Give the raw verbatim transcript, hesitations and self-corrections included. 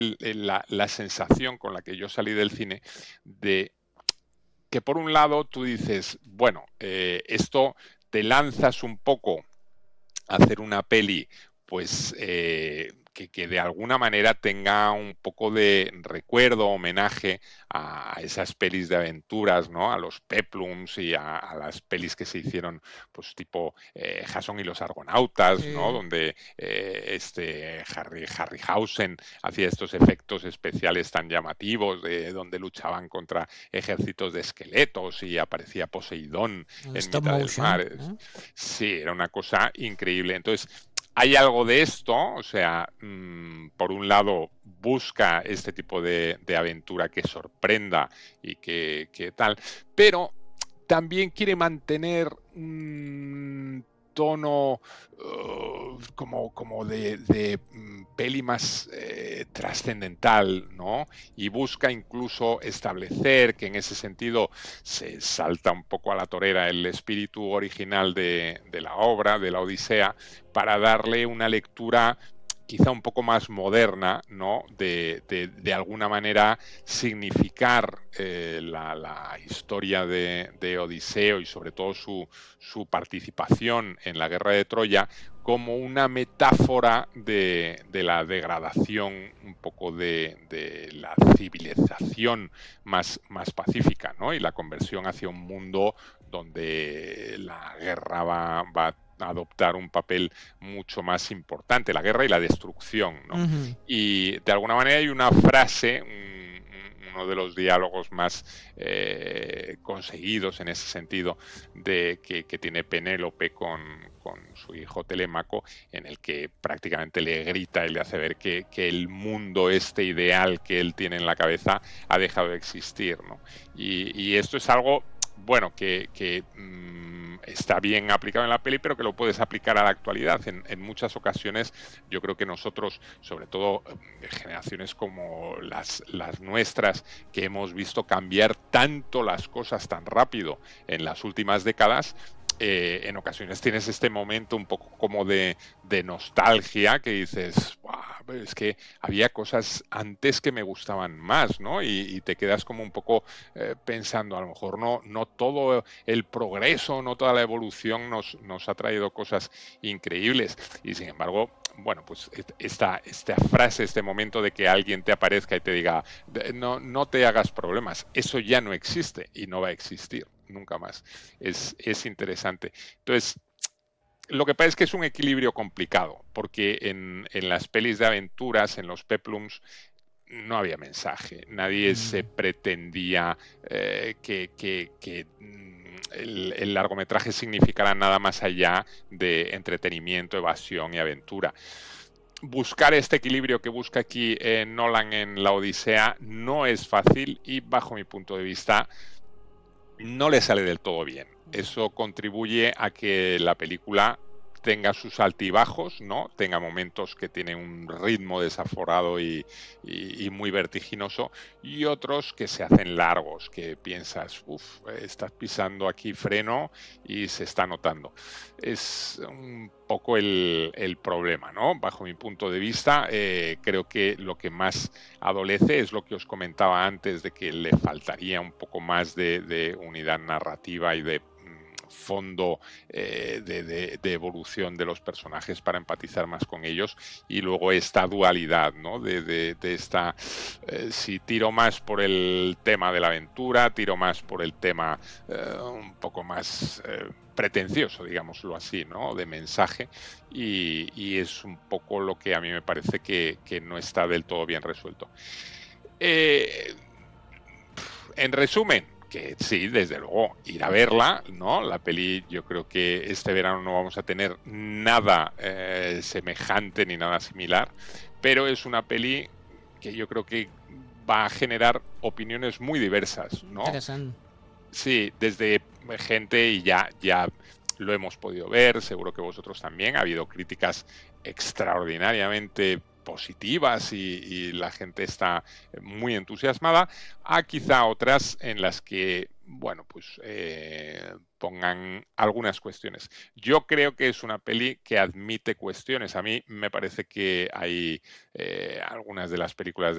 el- la, la sensación con la que yo salí del cine de que por un lado tú dices, bueno, eh, esto te lanzas un poco a hacer una peli, pues eh, que, que de alguna manera tenga un poco de recuerdo, homenaje a esas pelis de aventuras, ¿no? A los Peplums y a, a las pelis que se hicieron, pues tipo eh, Jason y los Argonautas, ¿no? Sí. Donde eh, este Harry, Harryhausen hacía estos efectos especiales tan llamativos, de, donde luchaban contra ejércitos de esqueletos y aparecía Poseidón El en stop mitad del mar. motion, Es- ¿eh? Sí, era una cosa increíble. Entonces, hay algo de esto, o sea, mm, por un lado busca este tipo de, de aventura que sorprenda y que, que tal, pero también quiere mantener un tono uh, como, como de, de mm, peli más eh, trascendental, ¿no? Y busca incluso establecer que en ese sentido se salta un poco a la torera el espíritu original de, de la obra, de la Odisea, para darle una lectura quizá un poco más moderna, ¿no? De, de, de alguna manera significar eh, la, la, historia de, de, Odiseo y sobre todo su, su, participación en la guerra de Troya como una metáfora de, de la degradación un poco de, de la civilización más, más pacífica, ¿no? Y la conversión hacia un mundo donde la guerra va, va a adoptar un papel mucho más importante, la guerra y la destrucción, ¿no? Ujú. Y de alguna manera hay una frase, un, uno de los diálogos más eh, conseguidos en ese sentido, de que, que tiene Penélope con, con, su hijo Telémaco, en el que prácticamente le grita y le hace ver que, que el mundo este ideal que él tiene en la cabeza ha dejado de existir, ¿no? Y, y esto es algo bueno, que, que mmm, está bien aplicado en la peli, pero que lo puedes aplicar a la actualidad. En, en muchas ocasiones, yo creo que nosotros, sobre todo eh, generaciones como las, las nuestras, que hemos visto cambiar tanto las cosas tan rápido en las últimas décadas, eh, en ocasiones tienes este momento un poco como de, de nostalgia que dices, wow, es que había cosas antes que me gustaban más, ¿no? Y, y te quedas como un poco eh, pensando, a lo mejor no, no todo el progreso, no toda la evolución nos, nos ha traído cosas increíbles. Y sin embargo, bueno, pues esta, esta frase, este momento de que alguien te aparezca y te diga, no, no te hagas problemas, eso ya no existe y no va a existir nunca más. Es, es interesante. Entonces, lo que pasa es que es un equilibrio complicado, porque en, en las pelis de aventuras, en los peplums, no había mensaje, nadie se Mm. pretendía eh, que, que, que el, el, largometraje significara nada más allá de entretenimiento, evasión y aventura. Buscar este equilibrio que busca aquí eh, Nolan en La Odisea no es fácil y bajo mi punto de vista no le sale del todo bien. Eso contribuye a que la película tenga sus altibajos, ¿no? Tenga momentos que tienen un ritmo desaforado y, y, y muy vertiginoso, y otros que se hacen largos, que piensas, uff, estás pisando aquí freno y se está notando. Es un poco el, el problema, ¿no? Bajo mi punto de vista, eh, creo que lo que más adolece es lo que os comentaba antes, de que le faltaría un poco más de, de unidad narrativa y de fondo eh, de, de, de, evolución de los personajes para empatizar más con ellos, y luego esta dualidad, ¿no? de, de, de esta eh, si tiro más por el tema de la aventura, tiro más por el tema eh, un poco más eh, pretencioso, digámoslo así, ¿no? De mensaje, y, y es un poco lo que a mí me parece que, que no está del todo bien resuelto. Eh, en resumen, que sí, desde luego, ir a verla, ¿no? La peli, yo creo que este verano no vamos a tener nada eh, semejante ni nada similar, pero es una peli que yo creo que va a generar opiniones muy diversas, ¿no? Interesante. Sí, desde gente, y ya, ya lo hemos podido ver, seguro que vosotros también, ha habido críticas extraordinariamente positivas y, y la gente está muy entusiasmada, a quizá otras en las que, bueno, pues eh, pongan algunas cuestiones. Yo creo que es una peli que admite cuestiones. A mí me parece que hay eh, algunas de las películas